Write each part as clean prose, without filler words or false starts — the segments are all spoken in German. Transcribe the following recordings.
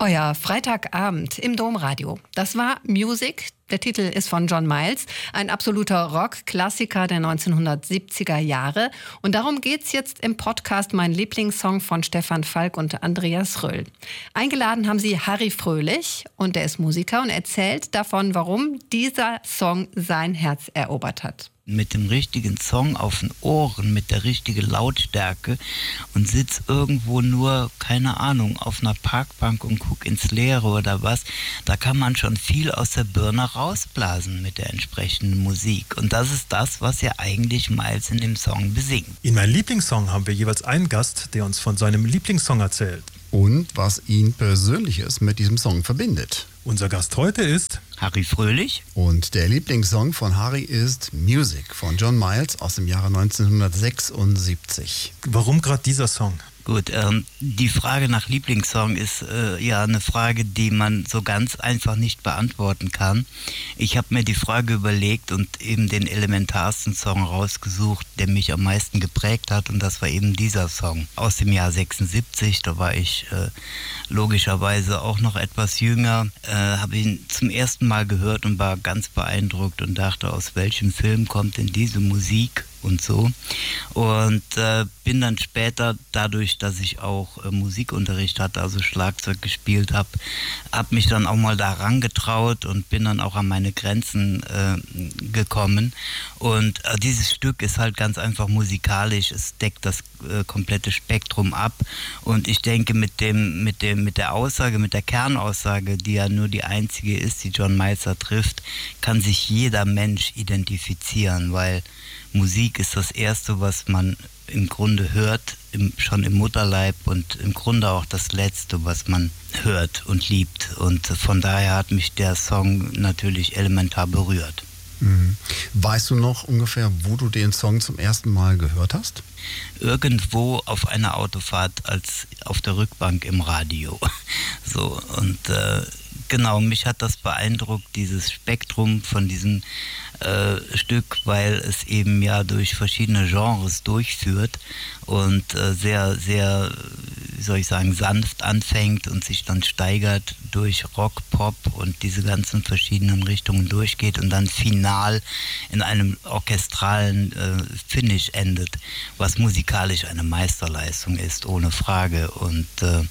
Euer Freitagabend im Domradio. Das war Music. Der Titel ist von John Miles, ein absoluter Rock-Klassiker der 1970er Jahre. Und darum geht's jetzt im Podcast Mein Lieblingssong von Stefan Falk und Andreas Röll. Eingeladen haben sie Harry Fröhlich und der ist Musiker und erzählt davon, warum dieser Song sein Herz erobert hat. Mit dem richtigen Song auf den Ohren, mit der richtigen Lautstärke und sitz irgendwo nur, keine Ahnung, auf einer Parkbank und guck ins Leere oder was, da kann man schon viel aus der Birne rausblasen mit der entsprechenden Musik. Und das ist das, was ja eigentlich Miles in dem Song besingt. In meinem Lieblingssong haben wir jeweils einen Gast, der uns von seinem Lieblingssong erzählt. Und was ihn Persönliches mit diesem Song verbindet. Unser Gast heute ist Harry Fröhlich. Und der Lieblingssong von Harry ist Music von John Miles aus dem Jahre 1976. Warum gerade dieser Song? Gut, die Frage nach Lieblingssong ist ja eine Frage, die man so ganz einfach nicht beantworten kann. Ich habe mir die Frage überlegt und eben den elementarsten Song rausgesucht, der mich am meisten geprägt hat, und das war eben dieser Song aus dem Jahr 76. Da war ich logischerweise auch noch etwas jünger, habe ihn zum ersten Mal gehört und war ganz beeindruckt und dachte, aus welchem Film kommt denn diese Musik? Und so. Und bin dann später, dadurch, dass ich auch Musikunterricht hatte, also Schlagzeug gespielt habe, mich dann auch mal da rangetraut und bin dann auch an meine Grenzen gekommen. Und dieses Stück ist halt ganz einfach musikalisch, es deckt das komplette Spektrum ab. Und ich denke, mit der Aussage, mit der Kernaussage, die ja nur die einzige ist, die John Miles da trifft, kann sich jeder Mensch identifizieren, weil Musik ist das Erste, was man im Grunde hört, schon im Mutterleib, und im Grunde auch das Letzte, was man hört und liebt. Und von daher hat mich der Song natürlich elementar berührt. Mhm. Weißt du noch ungefähr, wo du den Song zum ersten Mal gehört hast? Irgendwo auf einer Autofahrt, als auf der Rückbank im Radio. So, und genau, mich hat das beeindruckt, dieses Spektrum von diesem Stück, weil es eben ja durch verschiedene Genres durchführt und sehr, sehr, wie soll ich sagen, sanft anfängt und sich dann steigert durch Rock, Pop und diese ganzen verschiedenen Richtungen durchgeht und dann final in einem orchestralen Finish endet, was musikalisch eine Meisterleistung ist, ohne Frage. Und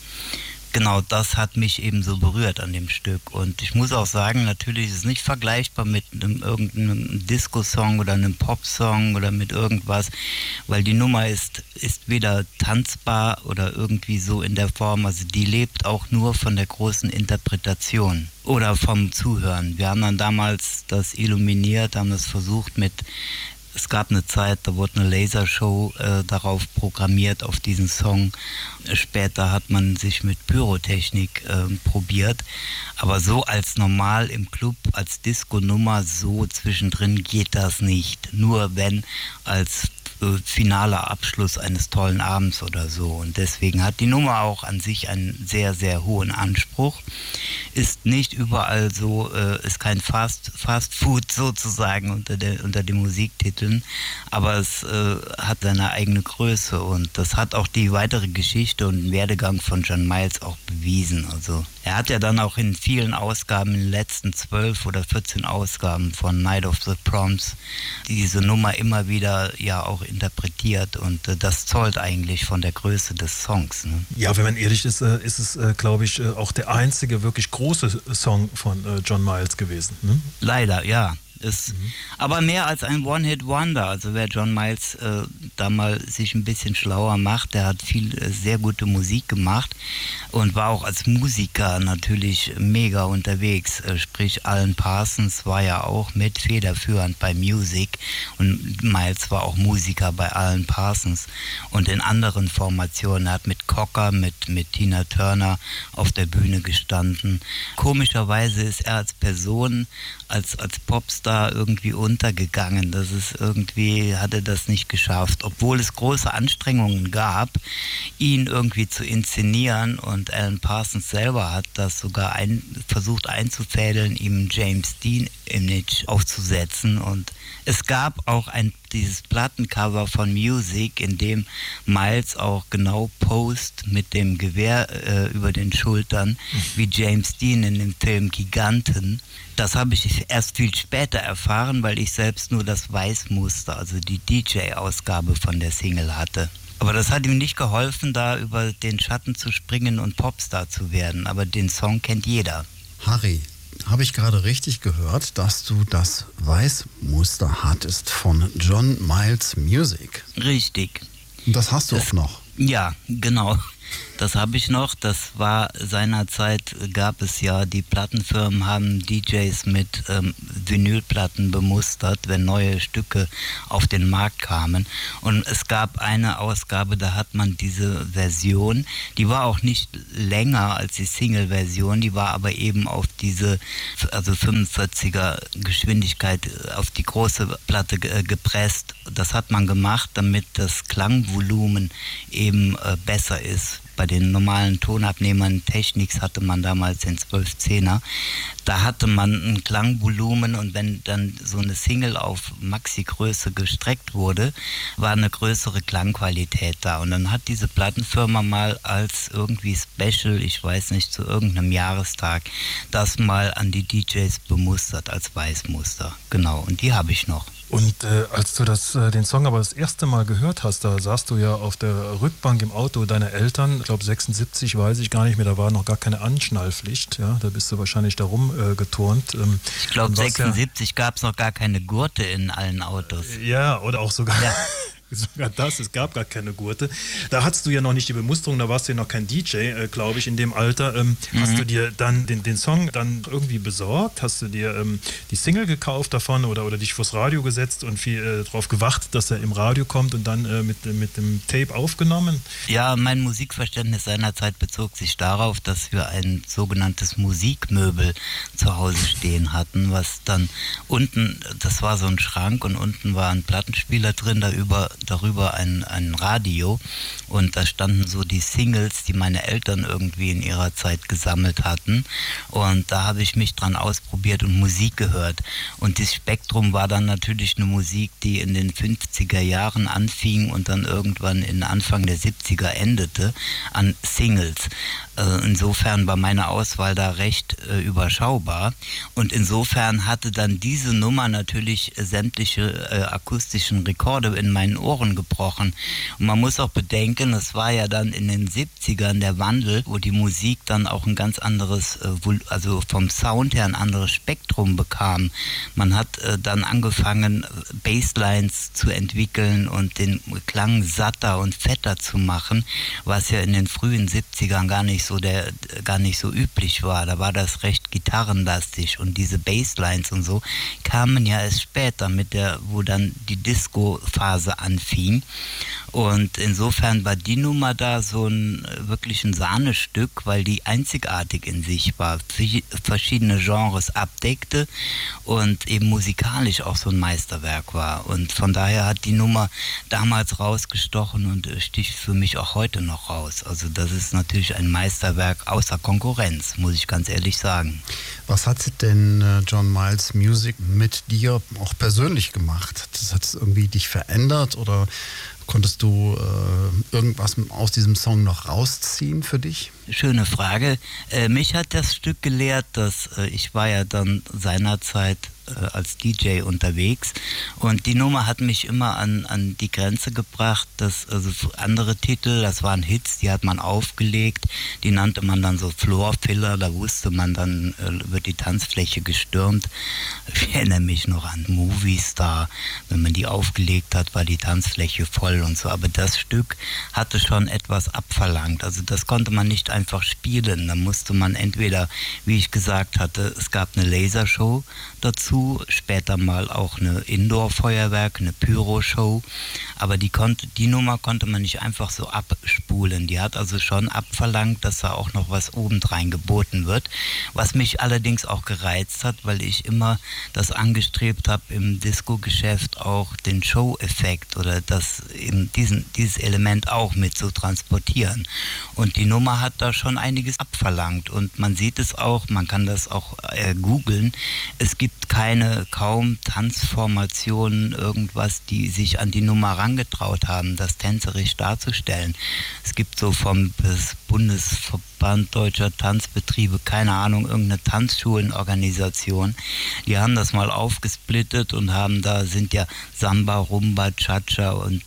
genau das hat mich eben so berührt an dem Stück. Und ich muss auch sagen, natürlich ist es nicht vergleichbar mit irgendeinem Disco-Song oder einem Pop-Song oder mit irgendwas, weil die Nummer ist weder tanzbar oder irgendwie so in der Form, also die lebt auch nur von der großen Interpretation oder vom Zuhören. Wir haben dann damals das illuminiert, haben das versucht es gab eine Zeit, da wurde eine Lasershow darauf programmiert, auf diesen Song. Später hat man sich mit Pyrotechnik probiert. Aber so als normal im Club, als Disco-Nummer, so zwischendrin geht das nicht. Nur wenn als finaler Abschluss eines tollen Abends oder so. Und deswegen hat die Nummer auch an sich einen sehr, sehr hohen Anspruch. Ist nicht überall so, ist kein Fast Food sozusagen unter den Musiktiteln, aber es hat seine eigene Größe, und das hat auch die weitere Geschichte und den Werdegang von John Miles auch bewiesen. Also er hat ja dann auch in vielen Ausgaben, in den letzten 12 oder 14 Ausgaben von Night of the Proms, diese Nummer immer wieder ja auch interpretiert, und das zollt eigentlich von der Größe des Songs. Ne? Ja, wenn man ehrlich ist, ist es, glaube ich, auch der einzige wirklich große Song von John Miles gewesen. Ne? Leider, ja. Aber mehr als ein One-Hit-Wonder. Also wer John Miles da mal sich ein bisschen schlauer macht, der hat viel sehr gute Musik gemacht und war auch als Musiker natürlich mega unterwegs. Sprich, Alan Parsons war ja auch mit federführend bei Music, und Miles war auch Musiker bei Alan Parsons und in anderen Formationen. Er hat mit Cocker, mit Tina Turner auf der Bühne gestanden. Komischerweise ist er als Person, als Popstar irgendwie untergegangen. Hat er das nicht geschafft, obwohl es große Anstrengungen gab, ihn irgendwie zu inszenieren, und Alan Parsons selber hat das sogar versucht einzufädeln, ihm James Dean Image aufzusetzen. Und es gab auch dieses Plattencover von Music, in dem Miles auch genau post mit dem Gewehr über den Schultern, wie James Dean in dem Film Giganten. Das habe ich erst viel später erfahren, weil ich selbst nur das Weißmuster, also die DJ-Ausgabe von der Single hatte. Aber das hat ihm nicht geholfen, da über den Schatten zu springen und Popstar zu werden. Aber den Song kennt jeder. Harry, habe ich gerade richtig gehört, dass du das Weißmuster hattest von John Miles Music? Richtig. Und das hast du auch noch? Ja, genau. Das habe ich noch. Das war seinerzeit, gab es ja, die Plattenfirmen haben DJs mit Vinylplatten bemustert, wenn neue Stücke auf den Markt kamen. Und es gab eine Ausgabe, da hat man diese Version, die war auch nicht länger als die Single-Version, die war aber eben auf diese, also 45er Geschwindigkeit auf die große Platte gepresst. Das hat man gemacht, damit das Klangvolumen eben besser ist. Bei den normalen Tonabnehmern Technics hatte man damals den 1210er. Da hatte man ein Klangvolumen und wenn dann so eine Single auf Maxi-Größe gestreckt wurde, war eine größere Klangqualität da. Und dann hat diese Plattenfirma mal als irgendwie Special, ich weiß nicht, zu irgendeinem Jahrestag, das mal an die DJs bemustert als Weißmuster. Genau, und die habe ich noch. Und als du den Song aber das erste Mal gehört hast, da saßt du ja auf der Rückbank im Auto deiner Eltern. Ich glaube 76, weiß ich gar nicht mehr, da war noch gar keine Anschnallpflicht. Ja, da bist du wahrscheinlich da rumgeturnt. Ich glaube 76 gab es noch gar keine Gurte in allen Autos. Ja, oder auch sogar... Ja. Sogar das, es gab gar keine Gurte. Da hattest du ja noch nicht die Bemusterung, da warst du ja noch kein DJ, glaube ich, in dem Alter. Hast du dir dann den Song dann irgendwie besorgt? Hast du dir die Single gekauft davon oder dich vors Radio gesetzt und viel drauf gewacht, dass er im Radio kommt und dann mit dem Tape aufgenommen? Ja, mein Musikverständnis seinerzeit bezog sich darauf, dass wir ein sogenanntes Musikmöbel zu Hause stehen hatten, was dann unten, das war so ein Schrank und unten war ein Plattenspieler drin, darüber ein Radio und da standen so die Singles, die meine Eltern irgendwie in ihrer Zeit gesammelt hatten und da habe ich mich dran ausprobiert und Musik gehört und das Spektrum war dann natürlich eine Musik, die in den 50er Jahren anfing und dann irgendwann in Anfang der 70er endete an Singles. Insofern war meine Auswahl da recht überschaubar und insofern hatte dann diese Nummer natürlich sämtliche akustischen Rekorde in meinen Ohren gebrochen. Und man muss auch bedenken, es war ja dann in den 70ern der Wandel, wo die Musik dann auch ein ganz anderes, also vom Sound her ein anderes Spektrum bekam. Man hat dann angefangen, Basslines zu entwickeln und den Klang satter und fetter zu machen, was ja in den frühen 70ern gar nicht so üblich war. Da war das recht gitarrenlastig und diese Basslines und so kamen ja erst später wo dann die Disco-Phase anfing. Und insofern war die Nummer da so wirklich ein Sahnestück, weil die einzigartig in sich war, verschiedene Genres abdeckte und eben musikalisch auch so ein Meisterwerk war. Und von daher hat die Nummer damals rausgestochen und sticht für mich auch heute noch raus. Also das ist natürlich ein Meisterwerk außer Konkurrenz, muss ich ganz ehrlich sagen. Was hat denn John Miles Music mit dir auch persönlich gemacht? Das hat irgendwie dich verändert oder konntest du irgendwas aus diesem Song noch rausziehen für dich? Schöne Frage. Mich hat das Stück gelehrt, dass ich war ja dann seinerzeit als DJ unterwegs und die Nummer hat mich immer an die Grenze gebracht, dass also andere Titel, das waren Hits, die hat man aufgelegt, die nannte man dann so Floorfiller, da wusste man dann, wird die Tanzfläche gestürmt. Ich erinnere mich noch an Movie Star, wenn man die aufgelegt hat, war die Tanzfläche voll und so, aber das Stück hatte schon etwas abverlangt, also das konnte man nicht einfach spielen, da musste man entweder, wie ich gesagt hatte, es gab eine Lasershow dazu, später mal auch eine Indoor-Feuerwerk, eine Pyro-Show, aber die Nummer konnte man nicht einfach so abspulen, die hat also schon abverlangt, dass da auch noch was obendrein geboten wird, was mich allerdings auch gereizt hat, weil ich immer das angestrebt habe, im Disco-Geschäft auch den Show-Effekt oder das eben dieses Element auch mit zu transportieren und die Nummer hat da schon einiges abverlangt. Und man sieht es auch, man kann das auch googeln. Es gibt kaum Tanzformationen, irgendwas, die sich an die Nummer herangetraut haben, das tänzerisch darzustellen. Es gibt so vom Bundesverband Deutscher Tanzbetriebe, keine Ahnung, irgendeine Tanzschulenorganisation. Die haben das mal aufgesplittet und sind ja Samba, Rumba, Cha-Cha und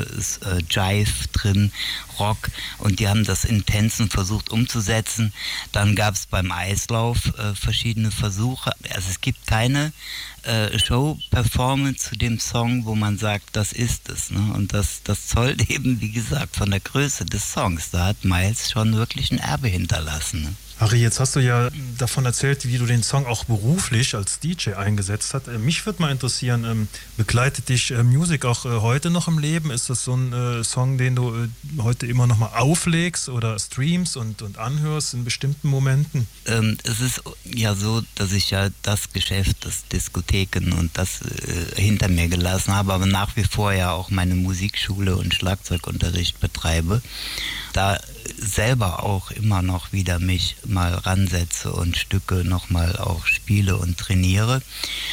Jive drin, Rock, und die haben das in Tänzen versucht umzusetzen. Dann gab es beim Eislauf verschiedene Versuche. Also es gibt keine Show-Performance zu dem Song, wo man sagt, das ist es. Ne? Und das zollt eben, wie gesagt, von der Größe des Songs. Da hat Miles schon wirklich ein Erbe hinterlassen. Ne? Harry, jetzt hast du ja davon erzählt, wie du den Song auch beruflich als DJ eingesetzt hast. Mich würde mal interessieren, begleitet dich Music auch heute noch im Leben? Ist das so ein Song, den du heute immer noch mal auflegst oder streamst und anhörst in bestimmten Momenten? Es ist ja so, dass ich ja das Geschäft, das Diskotheken und das hinter mir gelassen habe, aber nach wie vor ja auch meine Musikschule und Schlagzeugunterricht betreibe. Da selber auch immer noch wieder mich mal ransetze und Stücke nochmal auch spiele und trainiere.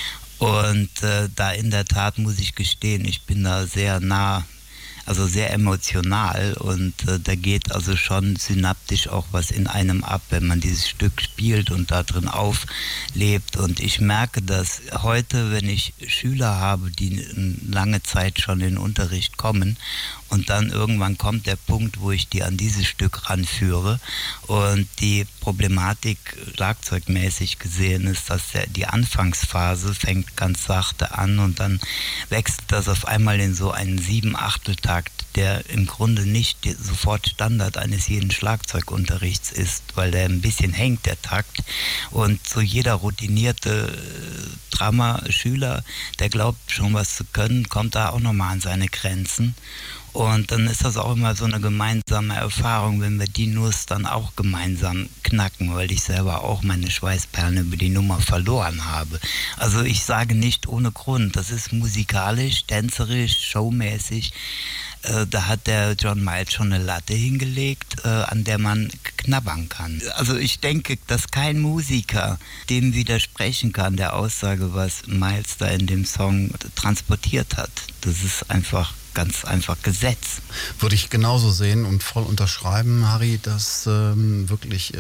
Und da in der Tat muss ich gestehen, ich bin da sehr nah, also sehr emotional, und da geht also schon synaptisch auch was in einem ab, wenn man dieses Stück spielt und da drin auflebt. Und ich merke das heute, wenn ich Schüler habe, die lange Zeit schon in den Unterricht kommen, und dann irgendwann kommt der Punkt, wo ich die an dieses Stück ranführe, und die Problematik schlagzeugmäßig gesehen ist, dass die Anfangsphase fängt ganz sachte an und dann wechselt das auf einmal in so einen 7/8-Takt, der im Grunde nicht sofort Standard eines jeden Schlagzeugunterrichts ist, weil der ein bisschen hängt, der Takt. Und so jeder routinierte Drama-Schüler, der glaubt schon was zu können, kommt da auch nochmal an seine Grenzen. Und dann ist das auch immer so eine gemeinsame Erfahrung, wenn wir die Nuss dann auch gemeinsam knacken, weil ich selber auch meine Schweißperlen über die Nummer verloren habe. Also ich sage nicht ohne Grund, das ist musikalisch, tänzerisch, showmäßig. Da hat der John Miles schon eine Latte hingelegt, an der man knabbern kann. Also ich denke, dass kein Musiker dem widersprechen kann, der Aussage, was Miles da in dem Song transportiert hat. Das ist ganz einfach Gesetz. Würde ich genauso sehen und voll unterschreiben, Harry, dass wirklich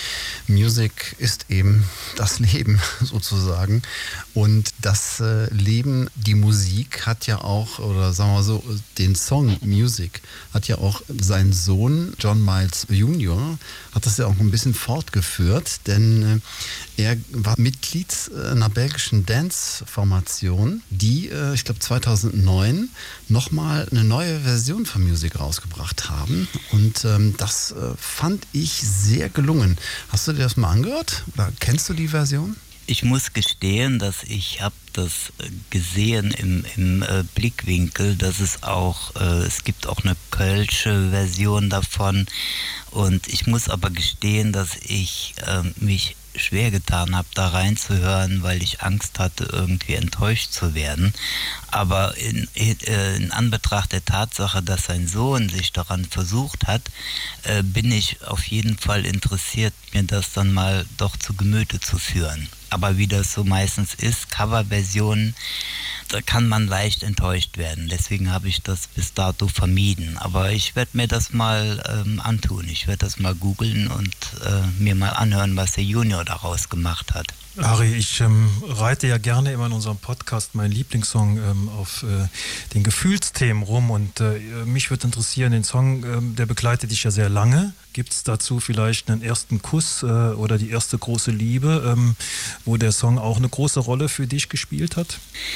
Music ist eben das Leben sozusagen. Und das Leben, die Musik hat ja auch, oder sagen wir so, den Song Music hat ja auch sein Sohn John Miles Jr. hat das ja auch ein bisschen fortgeführt, denn er war Mitglied einer belgischen Dance-Formation, die, ich glaube 2009, nochmal eine neue Version von Music rausgebracht haben. Und das fand ich sehr gelungen. Hast du dir das mal angehört? Oder kennst du die Version? Ich muss gestehen, dass ich habe das gesehen im Blickwinkel, dass es gibt auch eine kölsche Version davon, und ich muss aber gestehen, dass ich mich schwer getan habe, da reinzuhören, weil ich Angst hatte, irgendwie enttäuscht zu werden. Aber in Anbetracht der Tatsache, dass sein Sohn sich daran versucht hat, bin ich auf jeden Fall interessiert, mir das dann mal doch zu Gemüte zu führen. Aber wie das so meistens ist, Coverversionen, da kann man leicht enttäuscht werden. Deswegen habe ich das bis dato vermieden. Aber ich werde mir das mal antun. Ich werde das mal googeln und mir mal anhören, was der Junior daraus gemacht hat. Harry, ich reite ja gerne immer in unserem Podcast meinen Lieblingssong auf den Gefühlsthemen rum, und mich würde interessieren, den Song, der begleitet dich ja sehr lange. Gibt es dazu vielleicht einen ersten Kuss oder die erste große Liebe, wo der Song auch eine große Rolle für dich gespielt hat?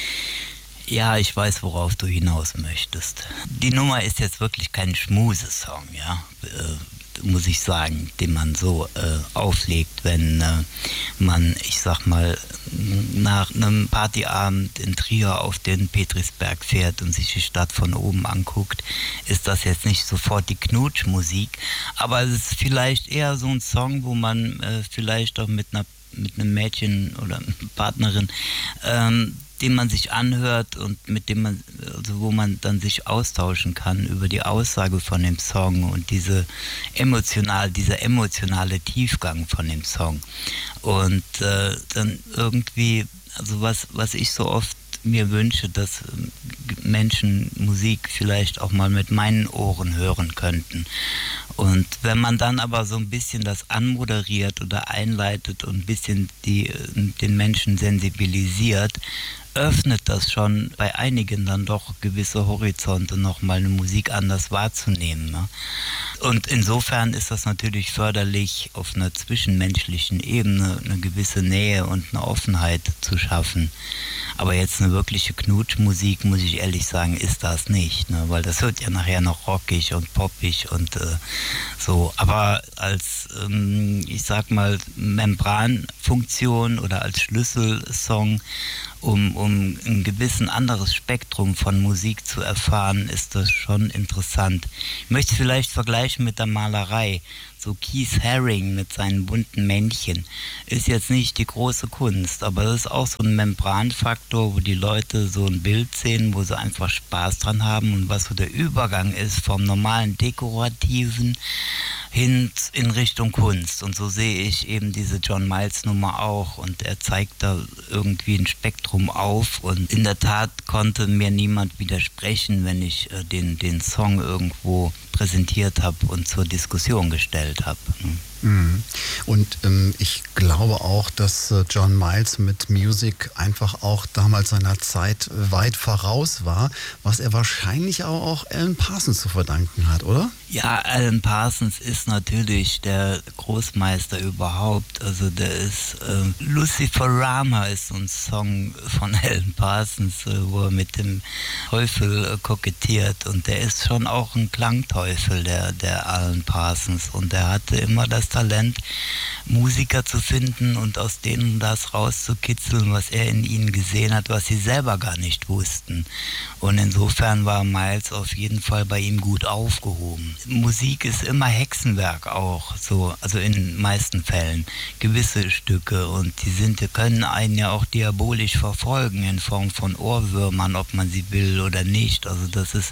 Ja, ich weiß, worauf du hinaus möchtest. Die Nummer ist jetzt wirklich kein Schmusesong, ja, muss ich sagen, den man so auflegt, wenn man, ich sag mal, nach einem Partyabend in Trier auf den Petrisberg fährt und sich die Stadt von oben anguckt, ist das jetzt nicht sofort die Knutschmusik, aber es ist vielleicht eher so ein Song, wo man vielleicht auch mit einem Mädchen oder Partnerin den man sich anhört und mit dem man, also wo man dann sich austauschen kann über die Aussage von dem Song und dieser emotionale Tiefgang von dem Song. Und dann irgendwie, also was ich so oft mir wünsche, dass Menschen Musik vielleicht auch mal mit meinen Ohren hören könnten. Und wenn man dann aber so ein bisschen das anmoderiert oder einleitet und ein bisschen den Menschen sensibilisiert, öffnet das schon bei einigen dann doch gewisse Horizonte, nochmal eine Musik anders wahrzunehmen. Ne? Und insofern ist das natürlich förderlich, auf einer zwischenmenschlichen Ebene eine gewisse Nähe und eine Offenheit zu schaffen. Aber jetzt eine wirkliche Knutschmusik, muss ich ehrlich sagen, ist das nicht, ne? Weil das wird ja nachher noch rockig und poppig und so. Aber als, ich sag mal, Membranfunktion oder als Schlüsselsong, um ein gewissen anderes Spektrum von Musik zu erfahren, ist das schon interessant. Ich möchte es vielleicht vergleichen mit der Malerei. So Keith Haring mit seinen bunten Männchen ist jetzt nicht die große Kunst, aber das ist auch so ein Membranfaktor, wo die Leute so ein Bild sehen, wo sie einfach Spaß dran haben und was so der Übergang ist vom normalen Dekorativen hin in Richtung Kunst. Und so sehe ich eben diese John Miles Nummer auch und er zeigt da irgendwie ein Spektrum auf und in der Tat konnte mir niemand widersprechen, wenn ich den Song irgendwo präsentiert habe und zur Diskussion gestellt habe. Und ich glaube auch, dass John Miles mit Music einfach auch damals seiner Zeit weit voraus war, was er wahrscheinlich auch Alan Parsons zu verdanken hat, oder? Ja, Alan Parsons ist natürlich der Großmeister überhaupt. Also der ist Luciferama ist so ein Song von Alan Parsons, wo er mit dem Teufel kokettiert und der ist schon auch ein Klangteufel, der Alan Parsons, und der hatte immer das Talent, Musiker zu finden und aus denen das rauszukitzeln, was er in ihnen gesehen hat, was sie selber gar nicht wussten. Und insofern war Miles auf jeden Fall bei ihm gut aufgehoben. Musik ist immer Hexenwerk auch, so, also in den meisten Fällen, gewisse Stücke, und die können einen ja auch diabolisch verfolgen in Form von Ohrwürmern, ob man sie will oder nicht. Also das ist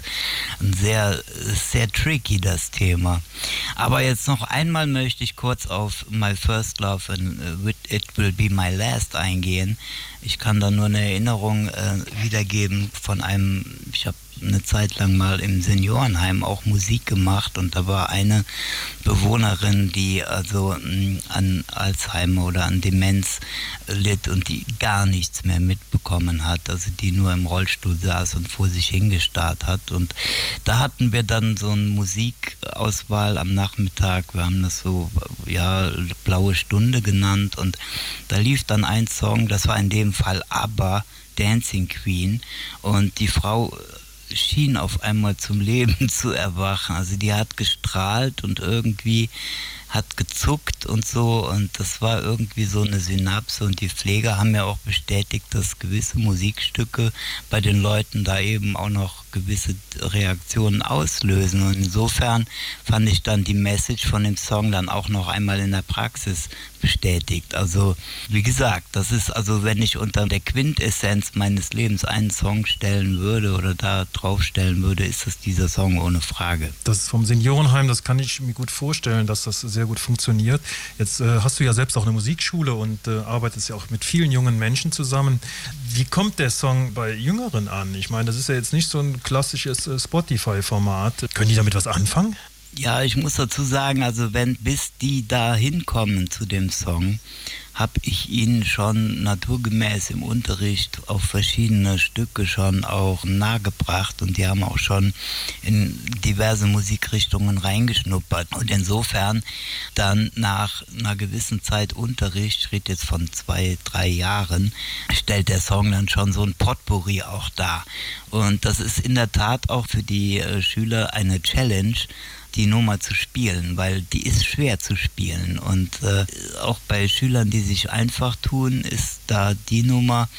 sehr tricky, das Thema. Aber jetzt noch einmal möchte ich kurz auf My First Love and It Will Be My Last eingehen. Ich kann da nur eine Erinnerung wiedergeben von ich habe eine Zeit lang mal im Seniorenheim auch Musik gemacht und da war eine Bewohnerin, die also an Alzheimer oder an Demenz litt und die gar nichts mehr mitbekommen hat, also die nur im Rollstuhl saß und vor sich hingestarrt hat, und da hatten wir dann so eine Musikauswahl am Nachmittag, wir haben das so, ja, Blaue Stunde genannt, und da lief dann ein Song, das war in dem Fall ABBA, Dancing Queen, und die Frau schien auf einmal zum Leben zu erwachen. Also die hat gestrahlt und irgendwie hat gezuckt und so, und das war irgendwie so eine Synapse, und die Pfleger haben ja auch bestätigt, dass gewisse Musikstücke bei den Leuten da eben auch noch gewisse Reaktionen auslösen, und insofern fand ich dann die Message von dem Song dann auch noch einmal in der Praxis bestätigt. Also wie gesagt, das ist, also wenn ich unter der Quintessenz meines Lebens einen Song stellen würde oder da draufstellen würde, ist es dieser Song ohne Frage. Das ist vom Seniorenheim, das kann ich mir gut vorstellen, dass das sehr gut funktioniert. Jetzt hast du ja selbst auch eine Musikschule und arbeitest ja auch mit vielen jungen Menschen zusammen. Wie kommt der Song bei Jüngeren an? Ich meine, das ist ja jetzt nicht so ein klassisches Spotify-Format. Können die damit was anfangen? Ja, ich muss dazu sagen, also bis die da hinkommen zu dem Song, habe ich ihnen schon naturgemäß im Unterricht auf verschiedene Stücke schon auch nahegebracht, und die haben auch schon in diverse Musikrichtungen reingeschnuppert. Und insofern dann nach einer gewissen Zeit Unterricht, ich rede jetzt von 2-3 Jahren, stellt der Song dann schon so ein Potpourri auch dar. Und das ist in der Tat auch für die Schüler eine Challenge, die Nummer zu spielen, weil die ist schwer zu spielen, und auch bei Schülern, die sich einfach tun, ist da die Nummer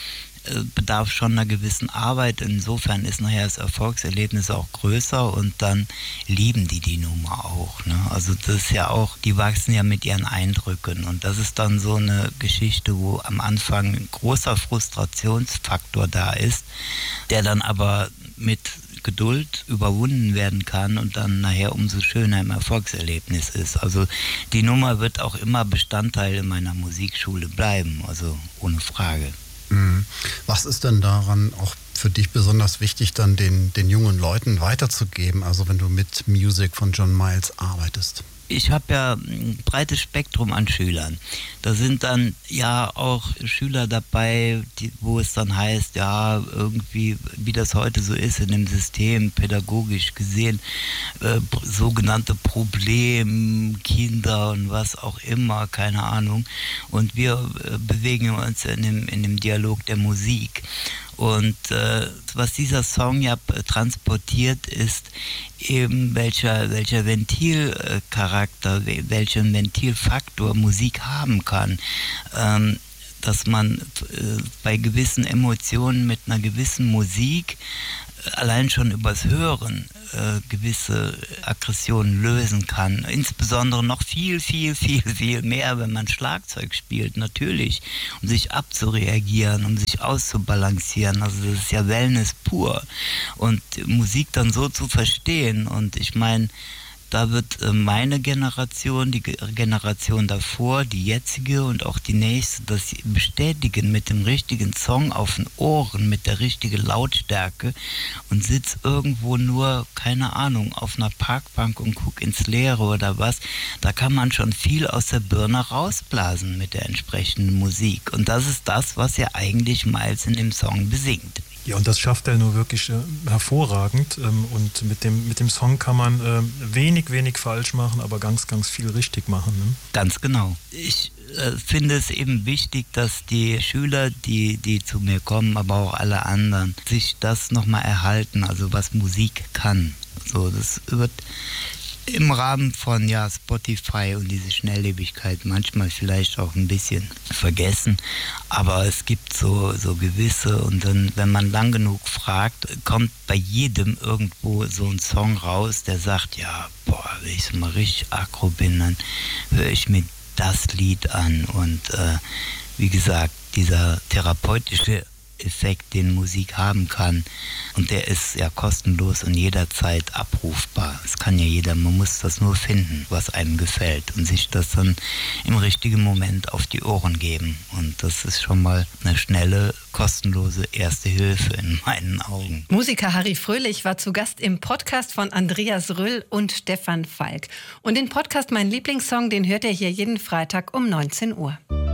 bedarf schon einer gewissen Arbeit. Insofern ist nachher das Erfolgserlebnis auch größer und dann lieben die Nummer auch. Ne? Also das ist ja auch, die wachsen ja mit ihren Eindrücken und das ist dann so eine Geschichte, wo am Anfang ein großer Frustrationsfaktor da ist, der dann aber mit Geduld überwunden werden kann und dann nachher umso schöner im Erfolgserlebnis ist. Also die Nummer wird auch immer Bestandteil in meiner Musikschule bleiben, also ohne Frage. Was ist denn daran auch für dich besonders wichtig, dann den jungen Leuten weiterzugeben, also wenn du mit Music von John Miles arbeitest? Ich habe ja ein breites Spektrum an Schülern. Da sind dann ja auch Schüler dabei, wo es dann heißt, ja, irgendwie, wie das heute so ist in dem System, pädagogisch gesehen, sogenannte Problemkinder und was auch immer, keine Ahnung. Und wir bewegen uns in dem Dialog der Musik. Und was dieser Song ja transportiert, ist eben welcher Ventilcharakter, welchen Ventilfaktor Musik haben kann. Dass man bei gewissen Emotionen mit einer gewissen Musik allein schon übers Hören gewisse Aggressionen lösen kann. Insbesondere noch viel mehr, wenn man Schlagzeug spielt, natürlich, um sich abzureagieren, um sich auszubalancieren. Also das ist ja Wellness pur. Und Musik dann so zu verstehen. Und ich meine, da wird meine Generation, die Generation davor, die jetzige und auch die nächste, das bestätigen mit dem richtigen Song auf den Ohren, mit der richtigen Lautstärke und sitz irgendwo nur, keine Ahnung, auf einer Parkbank und guck ins Leere oder was. Da kann man schon viel aus der Birne rausblasen mit der entsprechenden Musik. Und das ist das, was ja eigentlich Miles in dem Song besingt. Ja, und das schafft er nur wirklich hervorragend. Und mit dem Song kann man wenig falsch machen, aber ganz viel richtig machen. Ne? Ganz genau. Ich finde es eben wichtig, dass die Schüler, die zu mir kommen, aber auch alle anderen, sich das nochmal erhalten, also was Musik kann. So, das wird im Rahmen von Spotify und diese Schnelllebigkeit manchmal vielleicht auch ein bisschen vergessen, aber es gibt so gewisse, und dann, wenn man lang genug fragt, kommt bei jedem irgendwo so ein Song raus, der sagt, ja, boah, wenn ich so mal richtig aggro bin, dann höre ich mir das Lied an und wie gesagt, dieser therapeutische Effekt, den Musik haben kann. Und der ist ja kostenlos und jederzeit abrufbar. Es kann ja jeder, man muss das nur finden, was einem gefällt und sich das dann im richtigen Moment auf die Ohren geben. Und das ist schon mal eine schnelle, kostenlose erste Hilfe in meinen Augen. Musiker Harry Fröhlich war zu Gast im Podcast von Andreas Röll und Stefan Falk. Und den Podcast Mein Lieblingssong, den hört ihr hier jeden Freitag um 19 Uhr.